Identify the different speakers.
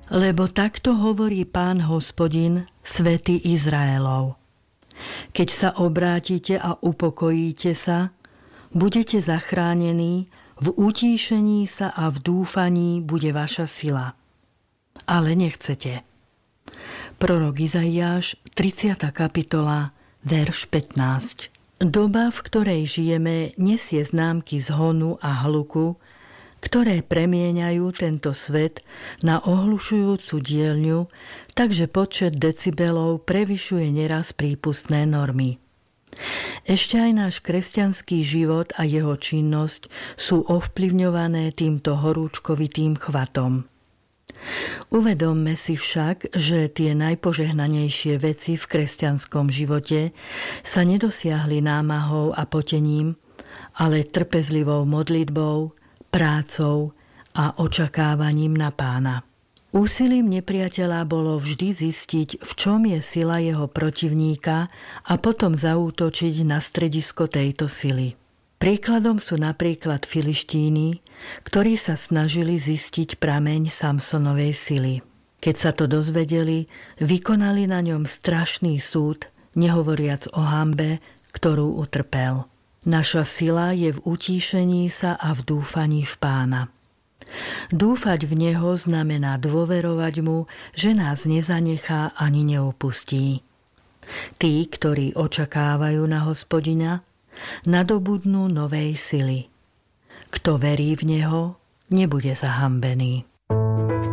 Speaker 1: Lebo takto hovorí Pán Hospodin, Svätý Izraelov. Keď sa obrátite a upokojíte sa, budete zachránení, v utíšení sa a v dúfaní bude vaša sila. Ale nechcete. Prorok Izaiáš, 30. kapitola, verš 15. Doba, v ktorej žijeme, nesie známky zhonu a hluku, ktoré premieňajú tento svet na ohlušujúcu dielňu, takže počet decibelov prevyšuje neraz prípustné normy. Ešte aj náš kresťanský život a jeho činnosť sú ovplyvňované týmto horúčkovitým chvatom. Uvedomme si však, že tie najpožehnanejšie veci v kresťanskom živote sa nedosiahli námahou a potením, ale trpezlivou modlitbou, prácou a očakávaním na Pána. Úsilím nepriateľa bolo vždy zistiť, v čom je sila jeho protivníka a potom zaútočiť na stredisko tejto sily. Príkladom sú napríklad Filištíni, ktorí sa snažili zistiť prameň Samsonovej sily. Keď sa to dozvedeli, vykonali na ňom strašný súd, nehovoriac o hanbe, ktorú utrpel. Naša sila je v utíšení sa a v dúfaní v Pána. Dúfať v Neho znamená dôverovať Mu, že nás nezanechá ani neopustí. Tí, ktorí očakávajú na Hospodina, nadobudnú novej sily. Kto verí v Neho, nebude zahambený.